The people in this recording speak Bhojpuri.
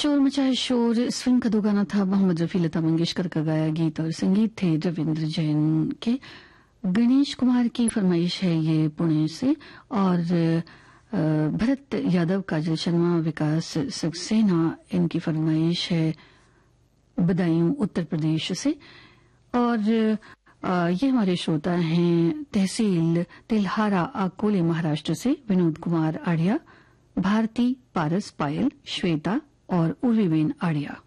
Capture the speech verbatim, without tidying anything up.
शोर मचाया शोर इस फिल्म का दो गाना था। मोहम्मद रफी लता मंगेशकर का गाया गीत और संगीत थे रविंद्र जैन के। गणेश कुमार की फरमाइश है ये पुणे से और भरत यादव, काजल शर्मा, विकास सक्सेना इनकी फरमाइश है बदायूं उत्तर प्रदेश से। और ये हमारे श्रोता हैं तहसील तिलहारा अकोले महाराष्ट्र से विनोद कुमार आड़िया, भारती, पारस, पायल, श्वेता और उर्वीबेन आड़िया।